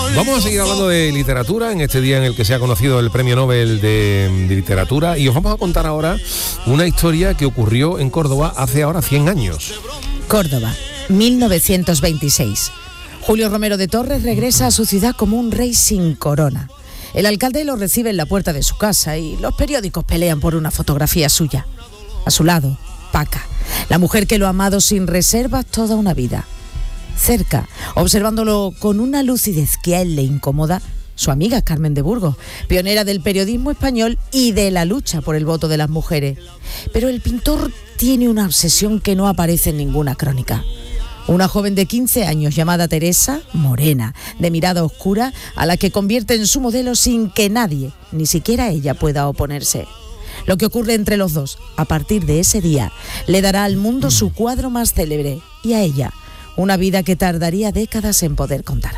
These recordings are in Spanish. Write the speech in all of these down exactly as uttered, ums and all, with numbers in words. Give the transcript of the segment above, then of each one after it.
Vamos a seguir hablando de literatura en este día en el que se ha conocido el Premio Nobel de, de Literatura, y os vamos a contar ahora una historia que ocurrió en Córdoba hace ahora cien años. Córdoba, mil novecientos veintiséis. Julio Romero de Torres regresa a su ciudad como un rey sin corona. El alcalde lo recibe en la puerta de su casa y los periódicos pelean por una fotografía suya. A su lado, Paca, la mujer que lo ha amado sin reservas toda una vida. Cerca, observándolo con una lucidez que a él le incomoda, su amiga Carmen de Burgos, pionera del periodismo español y de la lucha por el voto de las mujeres. Pero el pintor tiene una obsesión que no aparece en ninguna crónica. Una joven de quince años llamada Teresa, morena, de mirada oscura, a la que convierte en su modelo sin que nadie, ni siquiera ella, pueda oponerse. Lo que ocurre entre los dos, a partir de ese día, le dará al mundo su cuadro más célebre y a ella una vida que tardaría décadas en poder contar.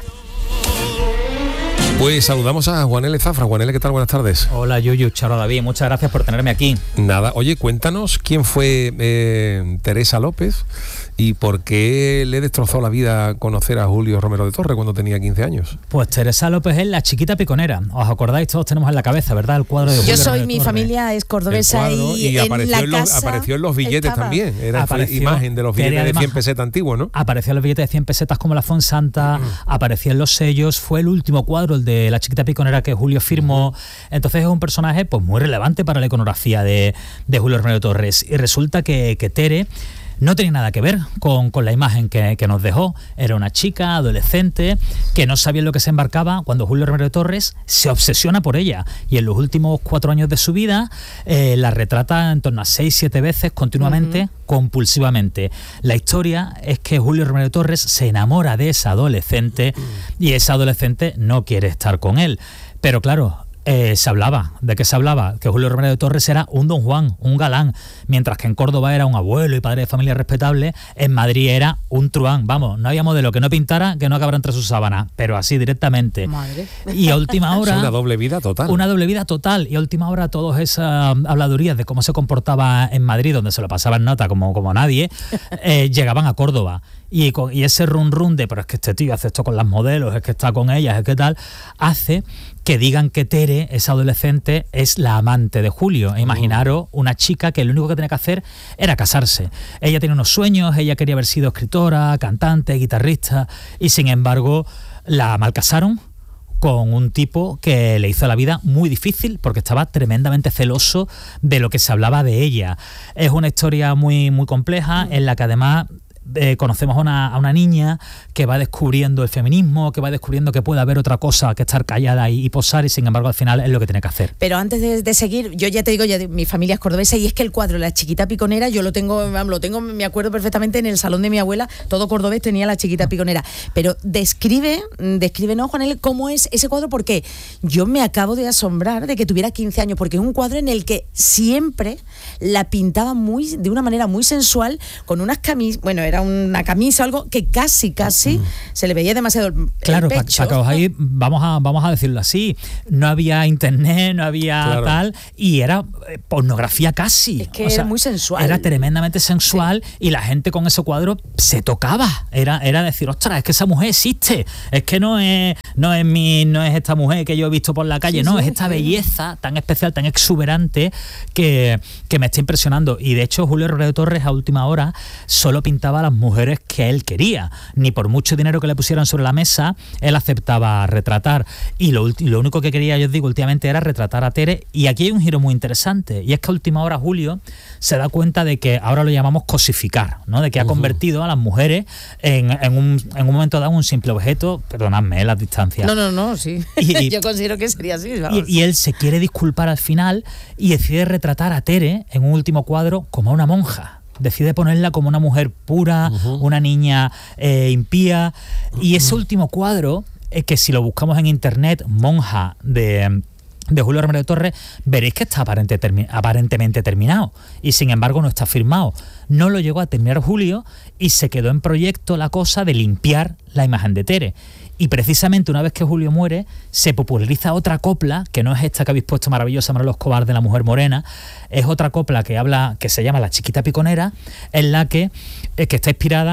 Pues saludamos a Juan L. Zafra. Juan L., ¿qué tal? Buenas tardes. Hola, Yuyu, Charo David, muchas gracias por tenerme aquí. Nada, oye, cuéntanos quién fue eh, Teresa López y por qué le destrozó la vida conocer a Julio Romero de Torres cuando tenía quince años. Pues Teresa López es la chiquita piconera. ¿Os acordáis? Todos tenemos en la cabeza, ¿verdad? El cuadro de Julio Yo soy, Romero de mi Torres. familia es cordobesa cuadro, y, y en apareció, la en los, casa apareció en los billetes estaba. también. Era Apareció, imagen de los billetes además, de cien pesetas antiguos, ¿no? Apareció en los billetes de cien pesetas como la Fonsanta, uh-huh. apareció en los sellos, fue el último cuadro, el de la chiquita piconera que Julio firmó. Uh-huh. Entonces es un personaje pues muy relevante para la iconografía de, de Julio Romero de Torres. Y resulta que, que Tere no tenía nada que ver con, con la imagen que, que nos dejó. Era una chica adolescente que no sabía en lo que se embarcaba cuando Julio Romero de Torres se obsesiona por ella, y en los últimos cuatro años de su vida eh, la retrata en torno a seis, siete veces continuamente, uh-huh. compulsivamente. La historia es que Julio Romero de Torres se enamora de esa adolescente, uh-huh. y esa adolescente no quiere estar con él. Pero claro, Eh, se hablaba, ¿de qué se hablaba? Que Julio Romero de Torres era un don Juan, un galán, mientras que en Córdoba era un abuelo y padre de familia respetable. En Madrid era un truán, vamos, no había modelo que no pintara que no acabara entre sus sábanas, pero así directamente. Madre. Y a última hora... Es una doble vida total. Una doble vida total, y a última hora todas esas habladurías de cómo se comportaba en Madrid, donde se lo pasaba en nota como, como nadie, eh, llegaban a Córdoba. Y, con, y ese run run de, pero es que este tío hace esto con las modelos, es que está con ellas, es que tal, hace que digan que Tere, esa adolescente, es la amante de Julio. Imaginaros una chica que lo único que tenía que hacer era casarse. Ella tenía unos sueños, ella quería haber sido escritora, cantante, guitarrista, y sin embargo la malcasaron con un tipo que le hizo la vida muy difícil porque estaba tremendamente celoso de lo que se hablaba de ella. Es una historia muy, muy compleja, en la que además Eh, conocemos a una, a una niña que va descubriendo el feminismo, que va descubriendo que puede haber otra cosa que estar callada y, y posar, y sin embargo al final es lo que tiene que hacer. Pero antes de, de seguir, yo ya te digo, ya mi familia es cordobesa, y es que el cuadro La chiquita piconera yo lo tengo, lo tengo, me acuerdo perfectamente, en el salón de mi abuela, todo cordobés tenía La chiquita piconera. Pero describe, descríbenos, Juan L., cómo es ese cuadro, porque yo me acabo de asombrar de que tuviera quince años, porque es un cuadro en el que siempre la pintaba muy, de una manera muy sensual, con unas camisas, bueno, era una camisa o algo que casi, casi mm. se le veía demasiado el, claro, el pecho. Para que os ahí, vamos a, vamos a decirlo así, no había internet, no había claro. tal, y era pornografía casi. Es que o era sea, muy sensual. Era tremendamente sensual, sí. Y la gente con ese cuadro se tocaba. Era, era decir, ostras, es que esa mujer existe, es que no es, no es mi, no es esta mujer que yo he visto por la calle, sí, no, sí, es esta sí. belleza tan especial, tan exuberante que, que me está impresionando. Y de hecho Julio Romero de Torres a última hora solo pintaba a las mujeres que él quería. Ni por mucho dinero que le pusieran sobre la mesa, él aceptaba retratar. Y lo, lo único que quería, yo os digo, últimamente era retratar a Tere. Y aquí hay un giro muy interesante, y es que a última hora Julio se da cuenta de que ahora lo llamamos cosificar, ¿no? De que ha uh-huh. convertido a las mujeres en, en, un, en un momento dado un simple objeto, perdonadme ¿eh? las distancias. No, no, no, sí. Y, yo considero que sería así. Y, y él se quiere disculpar al final y decide retratar a Tere en un último cuadro como a una monja. Decide ponerla como una mujer pura, uh-huh. una niña eh, impía. Uh-huh. Y ese último cuadro, eh, que si lo buscamos en internet, monja de... de Julio Romero de Torres, veréis que está aparente, termi- aparentemente terminado, y sin embargo no está firmado. No lo llegó a terminar Julio y se quedó en proyecto la cosa de limpiar la imagen de Tere. Y precisamente una vez que Julio muere, se populariza otra copla, que no es esta que habéis puesto maravillosa, Manolo Escobar, de la mujer morena, es otra copla que habla, que se llama La chiquita piconera, en la que, eh, que está inspirada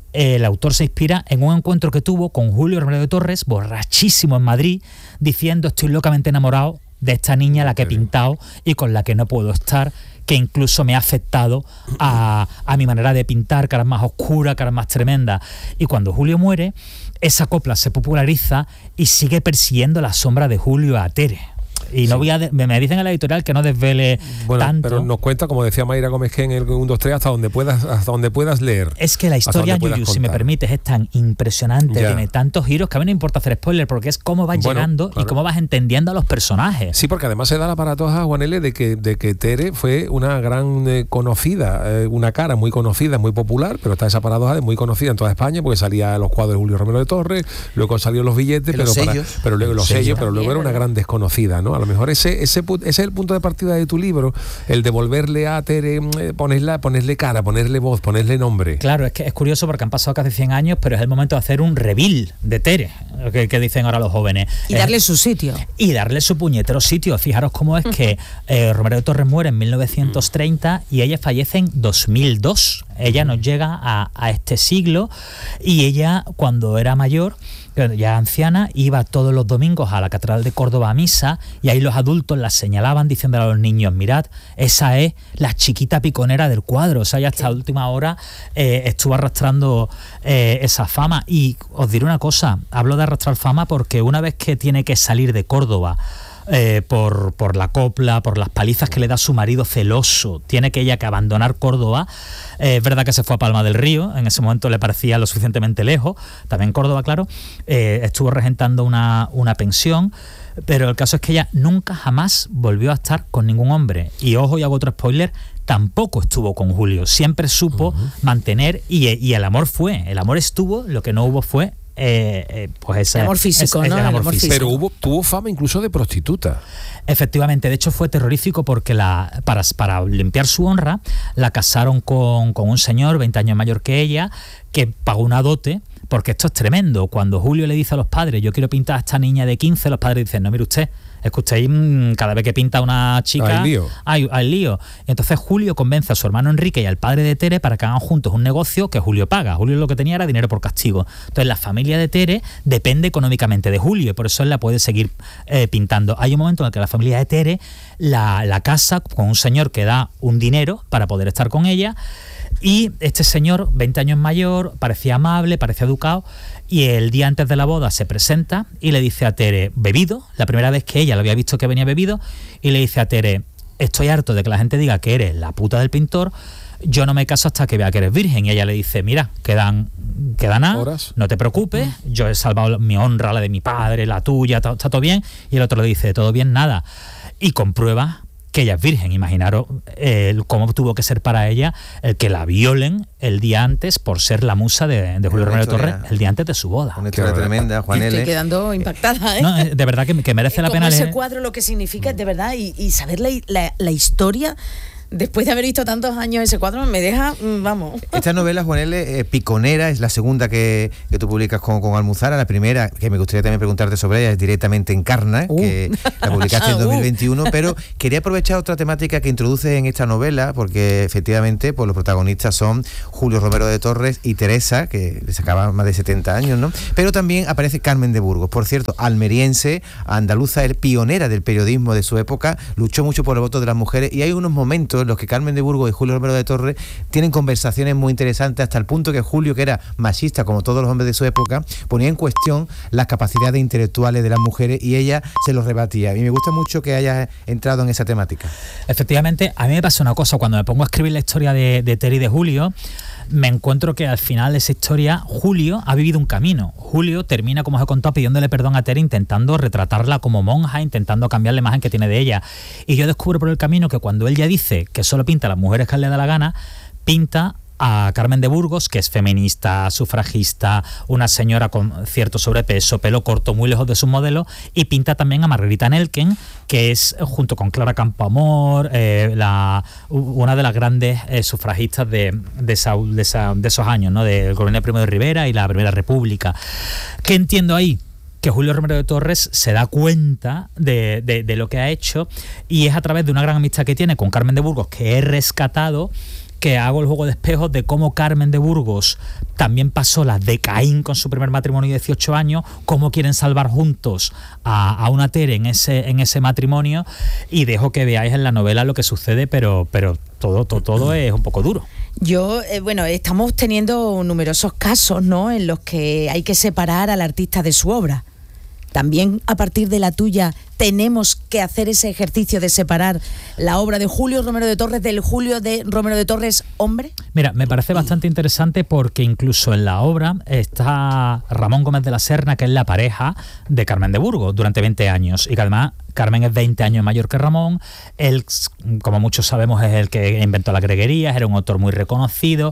el autor se inspira en un encuentro que tuvo con Julio Romero de Torres, borrachísimo en Madrid, diciendo: estoy locamente enamorado de esta niña a la que he pintado y con la que no puedo estar, que incluso me ha afectado a, a mi manera de pintar, caras más oscuras, caras más tremendas. Y cuando Julio muere, esa copla se populariza y sigue persiguiendo la sombra de Julio a Tere. Y no sí. voy a de, me dicen en la editorial que no desvele bueno, tanto. Pero nos cuenta, como decía Mayra Gómez, que en el uno, dos, tres, hasta donde puedas, hasta donde puedas leer. Es que la historia, Yuyu, si me permites, es tan impresionante, ya. tiene tantos giros que a mí no importa hacer spoiler, porque es cómo vas bueno, llegando claro. y cómo vas entendiendo a los personajes. Sí, porque además se da la paratoja, Juan L., de que, de que Tere fue una gran eh, conocida, eh, una cara muy conocida, muy popular, pero está esa paradoja de muy conocida en toda España, porque salía en los cuadros de Julio Romero de Torres, luego salieron los billetes, pero, los para, sellos. pero luego los sellos, pero luego era una gran desconocida, ¿no? A lo mejor ese, ese Ese es el punto de partida de tu libro, el de volverle a Tere, ponerle, ponerle cara, ponerle voz, ponerle nombre. Claro, es que es curioso porque han pasado casi cien años, pero es el momento de hacer un reveal de Tere, que, que dicen ahora los jóvenes. Y eh, darle su sitio. Y darle su puñetero sitio. Fijaros cómo es que eh, Romero de Torres muere en mil novecientos treinta y ella fallece en dos mil dos. Ella nos llega a, a este siglo y ella, cuando era mayor, ya anciana, iba todos los domingos a la Catedral de Córdoba a misa y ahí los adultos la señalaban diciéndole a los niños: mirad, esa es la chiquita piconera del cuadro. O sea, ya hasta la última hora eh, estuvo arrastrando eh, esa fama. Y os diré una cosa, hablo de arrastrar fama porque una vez que tiene que salir de Córdoba Eh, por, por la copla, por las palizas que le da su marido celoso, tiene que ella que abandonar Córdoba. Eh, es verdad que se fue a Palma del Río, en ese momento le parecía lo suficientemente lejos, también Córdoba, claro, eh, estuvo regentando una, una pensión, pero el caso es que ella nunca jamás volvió a estar con ningún hombre. Y ojo, y hago otro spoiler, tampoco estuvo con Julio, siempre supo uh-huh. mantener, y, y el amor fue, el amor estuvo, lo que no hubo fue Eh, eh, pues ese, el amor físico, es, ¿no? Es el amor el amor físico. Pero hubo, tuvo fama incluso de prostituta. Efectivamente, de hecho fue terrorífico porque la, para, para limpiar su honra la casaron con, con un señor veinte años mayor que ella, que pagó una dote. Porque esto es tremendo. Cuando Julio le dice a los padres: yo quiero pintar a esta niña de quince, los padres dicen: no, mire usted, es que usted cada vez que pinta a una chica hay lío. Hay, hay lío. Entonces Julio convence a su hermano Enrique y al padre de Tere para que hagan juntos un negocio que Julio paga. Julio lo que tenía era dinero por castigo. Entonces la familia de Tere depende económicamente de Julio y por eso él la puede seguir eh, pintando. Hay un momento en el que la familia de Tere la, la casa con un señor que da un dinero para poder estar con ella. Y este señor, veinte años mayor, parecía amable, parecía educado, y el día antes de la boda se presenta y le dice a Tere, bebido, la primera vez que ella lo había visto que venía bebido, y le dice a Tere: estoy harto de que la gente diga que eres la puta del pintor, yo no me caso hasta que vea que eres virgen. Y ella le dice: mira, quedan, quedan nada, no te preocupes, yo he salvado mi honra, la de mi padre, la tuya, está, está todo bien. Y el otro le dice: todo bien, nada. Y comprueba que ella es virgen. Imaginaros eh, cómo tuvo que ser para ella el que la violen el día antes por ser la musa de, de Julio Romero de Torres el día antes de su boda. Una historia tremenda, Juan L. Estoy quedando impactada, ¿eh? No, de verdad que, que merece la pena leer. Ese cuadro lo que significa, de verdad, y, y saber la, la, la historia. Después de haber visto tantos años ese cuadro, me deja, vamos. Esta novela, Juan L., eh, Piconera, es la segunda que, que tú publicas con, con Almuzara. La primera, que me gustaría también preguntarte sobre ella, es directamente Encarna, uh. que la publicaste en dos mil veintiuno, uh. pero quería aprovechar otra temática que introduces en esta novela, porque efectivamente pues, los protagonistas son Julio Romero de Torres y Teresa, que le sacaba más de setenta años, ¿no? Pero también aparece Carmen de Burgos, por cierto, almeriense, andaluza, el pionera del periodismo de su época, luchó mucho por el voto de las mujeres, y hay unos momentos en los que Carmen de Burgos y Julio Romero de Torres tienen conversaciones muy interesantes, hasta el punto que Julio, que era machista como todos los hombres de su época, ponía en cuestión las capacidades intelectuales de las mujeres y ella se los rebatía. Y me gusta mucho que hayas entrado en esa temática. Efectivamente, a mí me pasa una cosa, cuando me pongo a escribir la historia de, de Tere y de Julio, me encuentro que al final de esa historia Julio ha vivido un camino. Julio termina, como os he contado, pidiéndole perdón a Tere, intentando retratarla como monja, intentando cambiar la imagen que tiene de ella. Y yo descubro por el camino que cuando él ya dice que solo pinta a las mujeres que a él le da la gana, pinta a Carmen de Burgos, que es feminista, sufragista, una señora con cierto sobrepeso, pelo corto, muy lejos de sus modelos, y pinta también a Margarita Nelken, que es, junto con Clara Campoamor, eh, la, una de las grandes eh, sufragistas de, de, esa, de, esa, de esos años, ¿no? Del gobierno de Primo de Rivera y la Primera República. ¿Qué entiendo ahí? Que Julio Romero de Torres se da cuenta de, de, de lo que ha hecho, y es a través de una gran amistad que tiene con Carmen de Burgos que he rescatado que hago el juego de espejos de cómo Carmen de Burgos también pasó la de Caín con su primer matrimonio de dieciocho años, cómo quieren salvar juntos a, a una Tere en ese, en ese matrimonio, y dejo que veáis en la novela lo que sucede, pero, pero todo, todo, todo es un poco duro. Yo, eh, bueno, estamos teniendo numerosos casos, ¿no?, en los que hay que separar al artista de su obra. También a partir de la tuya tenemos que hacer ese ejercicio de separar la obra de Julio Romero de Torres del Julio de Romero de Torres hombre. Mira, me parece bastante interesante porque incluso en la obra está Ramón Gómez de la Serna, que es la pareja de Carmen de Burgos durante veinte años, y que además Carmen es veinte años mayor que Ramón. Él, como muchos sabemos, es el que inventó las greguerías, era un autor muy reconocido.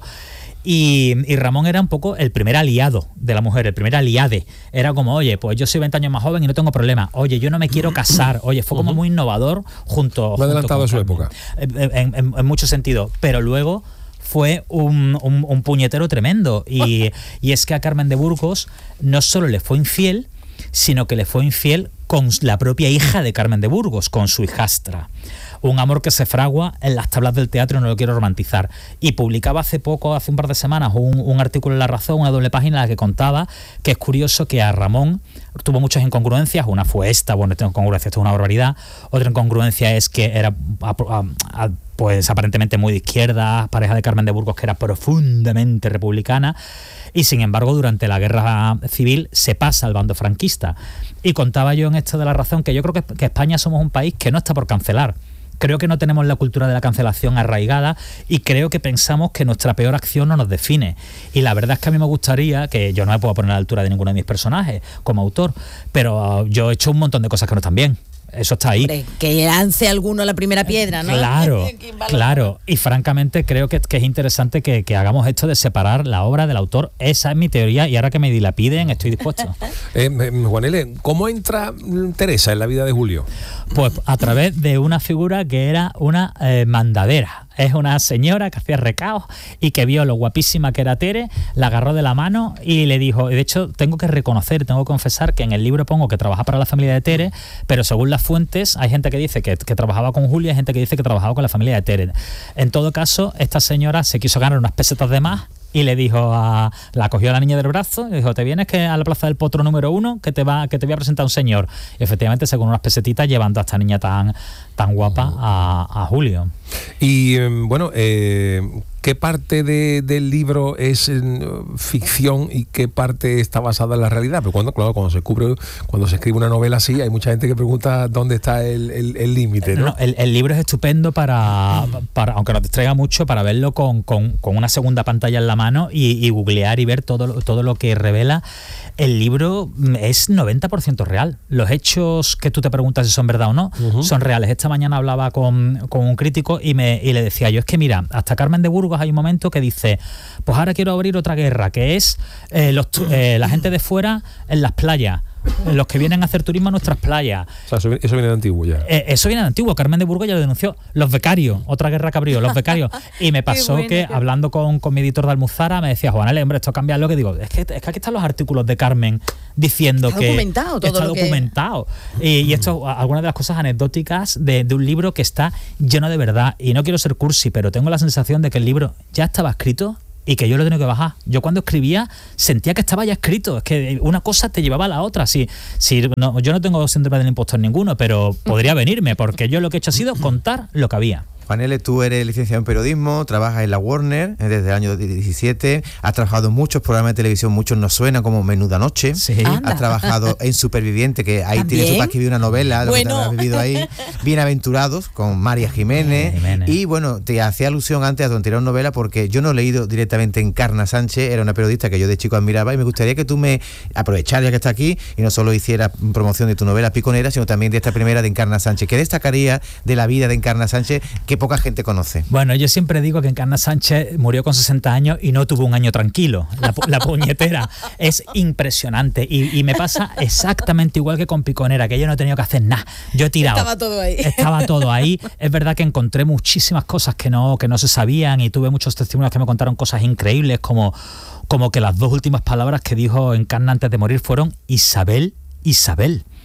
Y, y Ramón era un poco el primer aliado de la mujer, el primer aliade. Era como, oye, pues yo soy veinte años más joven y no tengo problema. Oye, yo no me quiero casar. Oye, fue como muy innovador junto... Muy adelantado a su época. En, en, en, en mucho sentido. Pero luego fue un, un, un puñetero tremendo. Y, y es que a Carmen de Burgos no solo le fue infiel, sino que le fue infiel con la propia hija de Carmen de Burgos, con su hijastra. Un amor que se fragua en las tablas del teatro, y no lo quiero romantizar. Y publicaba hace poco, hace un par de semanas, un, un artículo en La Razón, una doble página en la que contaba que es curioso que a Ramón tuvo muchas incongruencias. Una fue esta, bueno, esta incongruencia, esto es una barbaridad. Otra incongruencia es que era a, a, a, pues aparentemente muy de izquierda, pareja de Carmen de Burgos, que era profundamente republicana, y sin embargo durante la guerra civil se pasa al bando franquista. Y contaba yo en esto de La Razón que yo creo que, que España somos un país que no está por cancelar. Creo que no tenemos la cultura de la cancelación arraigada, y creo que pensamos que nuestra peor acción no nos define. Y la verdad es que a mí me gustaría, que yo no me puedo poner a la altura de ninguno de mis personajes como autor, pero uh, yo he hecho un montón de cosas que no están bien. Eso está ahí. Hombre, que lance alguno la primera piedra, ¿no? Claro, claro. Y francamente creo que, que es interesante que, que hagamos esto de separar la obra del autor. Esa es mi teoría, y ahora que me dilapiden estoy dispuesto. eh, Juan L., ¿cómo entra Teresa en la vida de Julio? Pues a través de una figura que era una eh, mandadera. Es una señora que hacía recaos y que vio lo guapísima que era Tere, la agarró de la mano y le dijo, de hecho tengo que reconocer, tengo que confesar que en el libro pongo que trabaja para la familia de Tere, pero según las fuentes hay gente que dice que, que trabajaba con Julia, hay gente que dice que trabajaba con la familia de Tere. En todo caso, esta señora se quiso ganar unas pesetas de más y le dijo a, la cogió a la niña del brazo y le dijo, te vienes que a la plaza del Potro número uno, que te va, que te voy a presentar un señor. Y efectivamente se con unas pesetitas llevando a esta niña tan, tan guapa a, a Julio. Y bueno, eh, ¿qué parte de, del libro es eh, ficción y qué parte está basada en la realidad? Pero cuando, claro, cuando se cubre, cuando se escribe una novela así, hay mucha gente que pregunta dónde está el límite, ¿no? No, el, el libro es estupendo para, para, aunque nos distraiga mucho, para verlo con, con, con una segunda pantalla en la mano y, y googlear y ver todo, todo lo que revela. El libro es noventa por ciento real. Los hechos que tú te preguntas si son verdad o no, uh-huh. son reales. Esta mañana hablaba con, con un crítico y, me, y le decía yo, es que mira, hasta Carmen de Burgos hay un momento que dice, pues ahora quiero abrir otra guerra, que es eh, los, eh, la gente de fuera en las playas, los que vienen a hacer turismo a nuestras playas. O sea, eso, eso viene de antiguo ya. Eh, eso viene de antiguo. Carmen de Burgos ya lo denunció. Los becarios, otra guerra que abrió, los becarios. Y me pasó bueno, que, qué... hablando con, con mi editor de Almuzara, me decía, Juan L., hombre, esto cambia lo que digo. Es que, es que aquí están los artículos de Carmen diciendo está que documentado todo está lo documentado. Que... Y, y esto, algunas de las cosas anecdóticas de, de un libro que está lleno de verdad. Y no quiero ser cursi, pero tengo la sensación de que el libro ya estaba escrito y que yo lo he tenido que bajar. Yo cuando escribía sentía que estaba ya escrito. Es que una cosa te llevaba a la otra. Si, si, no, yo no tengo síndrome del impostor ninguno, pero podría venirme, porque yo lo que he hecho ha sido contar lo que había. Juan L., tú eres licenciado en periodismo, trabajas en la Warner desde el año diecisiete, has trabajado en muchos programas de televisión, muchos nos suenan como Menuda Noche, sí. Has trabajado en Superviviente, que ahí ¿También? tienes tú para escribir una novela, bueno. lo que te has vivido ahí, Bienaventurados, con María Jiménez, Jiménez, y bueno, te hacía alusión antes a tu anterior novela, porque yo no he leído directamente Encarna Sánchez, era una periodista que yo de chico admiraba, y me gustaría que tú me aprovecharas ya que está aquí, y no solo hicieras promoción de tu novela Piconera, sino también de esta primera de Encarna Sánchez. ¿Qué destacaría de la vida de Encarna Sánchez que poca gente conoce? Bueno, yo siempre digo que Encarna Sánchez murió con sesenta años y no tuvo un año tranquilo. La, la puñetera es impresionante y, y me pasa exactamente igual que con Piconera, que yo no he tenido que hacer nada. Yo he tirado. Estaba todo ahí. Estaba todo ahí. Es verdad que encontré muchísimas cosas que no, que no se sabían y tuve muchos testimonios que me contaron cosas increíbles, como, como que las dos últimas palabras que dijo Encarna antes de morir fueron Isabel, Isabel.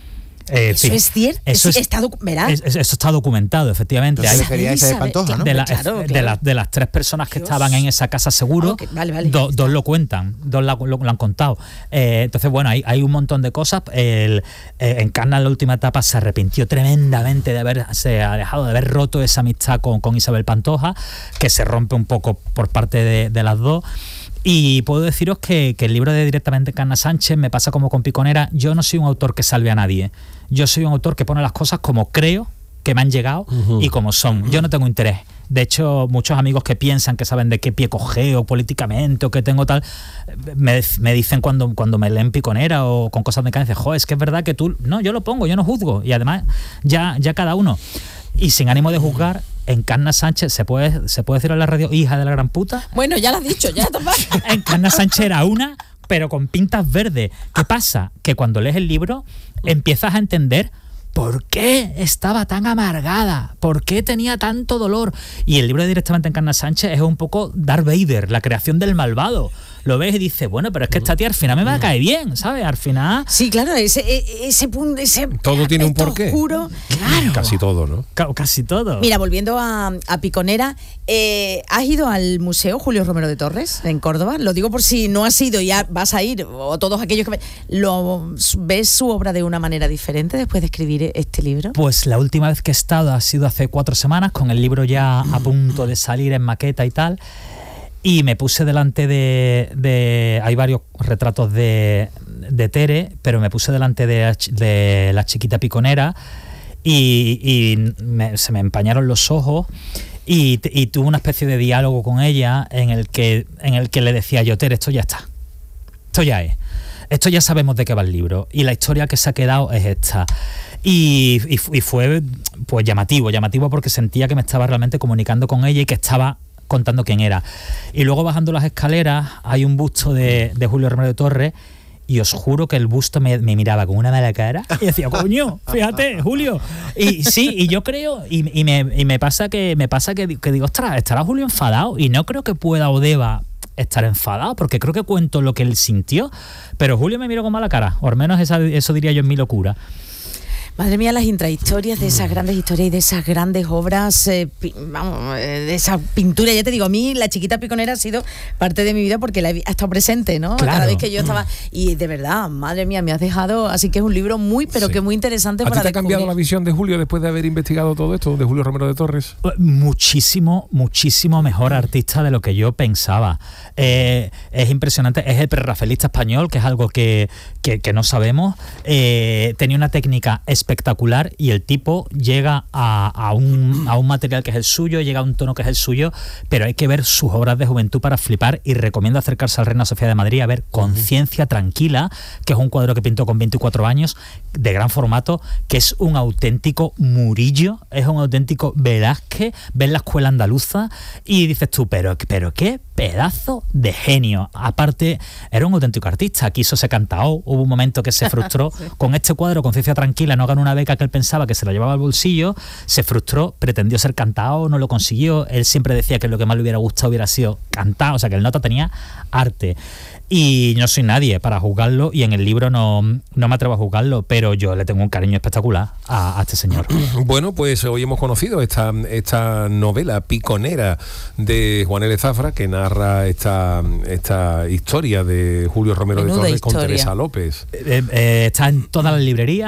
Eh, eso sí, es cierto, eso, es, es, está, docu- es, eso está documentado, efectivamente. Entonces, refería a esa de Pantoja, ¿no? De, la, Claro, de, claro. la, de las tres personas que Dios. estaban en esa casa seguro, Ah, okay, vale, vale, do, dos lo cuentan, dos la, lo, lo han contado. Eh, entonces, bueno, hay, hay un montón de cosas. El, eh, Encarna en la última etapa se arrepintió tremendamente de haberse alejado, de haber roto esa amistad con, con Isabel Pantoja, que se rompe un poco por parte de, de las dos. Y puedo deciros que, que el libro de Directamente Encarna Sánchez me pasa como con Piconera. Yo no soy un autor que salve a nadie. Yo soy un autor que pone las cosas como creo que me han llegado uh-huh. y como son. Yo no tengo interés. De hecho, muchos amigos que piensan que saben de qué pie cogeo políticamente o que tengo tal, me, me dicen cuando, cuando me leen Piconera o con cosas de cáncer, jo, es que es verdad que tú... No, yo lo pongo, yo no juzgo. Y además, ya, ya cada uno. Y sin ánimo de juzgar, Encarna Sánchez, ¿se puede, ¿se puede decir en la radio hija de la gran puta? Bueno, ya lo has dicho, ya te pasa. Encarna Sánchez era una, pero con pintas verdes. ¿Qué pasa? Que cuando lees el libro empiezas a entender por qué estaba tan amargada, por qué tenía tanto dolor. Y el libro de Directamente Encarna Sánchez es un poco Darth Vader, la creación del malvado. Lo ves y dices, bueno, pero es que esta tía al final me va a caer bien, ¿sabes? Al final... Sí, claro, ese, ese punto... Ese todo tiene un porqué. Oscuro, claro. Casi todo, ¿no? C- casi todo. Mira, volviendo a, a Piconera, eh, ¿has ido al Museo Julio Romero de Torres en Córdoba? Lo digo por si no has ido y ya vas a ir, o todos aquellos que... ¿Lo ves su obra de una manera diferente después de escribir este libro? Pues la última vez que he estado ha sido hace cuatro semanas, con el libro ya a punto de salir en maqueta y tal. Y me puse delante de, de... Hay varios retratos de, de Tere, pero me puse delante de, de la chiquita Piconera y, y me, se me empañaron los ojos y, y tuve una especie de diálogo con ella en el que, en el que le decía yo, Tere, esto ya está. Esto ya es. Esto ya sabemos de qué va el libro. Y la historia que se ha quedado es esta. Y, y, y fue pues llamativo, llamativo porque sentía que me estaba realmente comunicando con ella y que estaba contando quién era. Y luego bajando las escaleras hay un busto de, de Julio Romero de Torres y os juro que el busto me, me miraba con una mala cara y decía, coño, fíjate, Julio. Y sí, y yo creo, y, y, me, y me pasa que me pasa que, que digo, ostras, estará Julio enfadado y no creo que pueda o deba estar enfadado porque creo que cuento lo que él sintió, pero Julio me miró con mala cara, o al menos esa, eso diría yo en mi locura. Madre mía, las intrahistorias de esas grandes historias y de esas grandes obras, eh, pi, vamos, eh, de esa pintura. Ya te digo, a mí la chiquita Piconera ha sido parte de mi vida porque la he, ha estado presente, ¿no? Claro. Cada vez que yo estaba... Y de verdad, madre mía, me has dejado... Así que es un libro muy, pero sí. que muy interesante ¿A para ti te ha descubrir. cambiado la visión de Julio después de haber investigado todo esto, de Julio Romero de Torres? Muchísimo, muchísimo mejor artista de lo que yo pensaba. Eh, es impresionante, es el prerrafaelista español, que es algo que, que, que no sabemos. Eh, tenía una técnica espectacular y el tipo llega a, a, un, a un material que es el suyo, llega a un tono que es el suyo, pero hay que ver sus obras de juventud para flipar y recomiendo acercarse al Reina Sofía de Madrid a ver Conciencia Tranquila, que es un cuadro que pintó con veinticuatro años, de gran formato, que es un auténtico Murillo, es un auténtico Velázquez, ves la escuela andaluza y dices tú, pero, pero qué pedazo de genio. Aparte, era un auténtico artista, quiso ser cantao, hubo un momento que se frustró sí. con este cuadro, Conciencia Tranquila, no ganó una beca que él pensaba que se la llevaba al bolsillo, se frustró, pretendió ser cantao, no lo consiguió, él siempre decía que lo que más le hubiera gustado hubiera sido cantar, o sea que el nota tenía arte. Y no soy nadie para juzgarlo y en el libro no, no me atrevo a juzgarlo, pero yo le tengo un cariño espectacular a, a este señor. Bueno, pues hoy hemos conocido esta, esta novela Piconera de Juan L. Zafra, que narra esta, esta historia de Julio Romero Menuda de Torres historia. Con Teresa López. Eh, eh, está en todas las librerías.